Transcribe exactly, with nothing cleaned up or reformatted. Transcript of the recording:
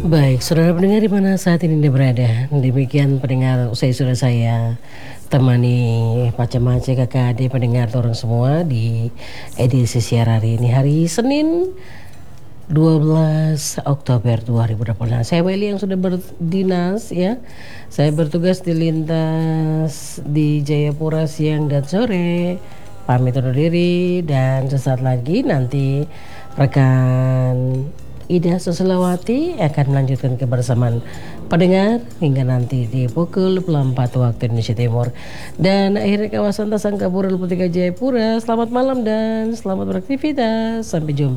Baik, saudara pendengar di mana saat ini Anda berada. Demikian pendengar, usai sudah saya temani macam-macam kakak adik pendengar orang semua di edisi siar hari ini, hari Senin dua belas Oktober dua ribu dua puluh enam. Saya Welly yang sudah berdinas ya. Saya bertugas di lintas di Jayapura siang dan sore. Pamit undur diri dan sesaat lagi nanti rekan Ida Susilawati akan melanjutkan kebersamaan pendengar hingga nanti di pukul dua puluh empat waktu Indonesia Timur. Dan akhirnya kawasan Tasangkapura Luputiga Jayapura. Selamat malam dan selamat beraktivitas. Sampai jumpa.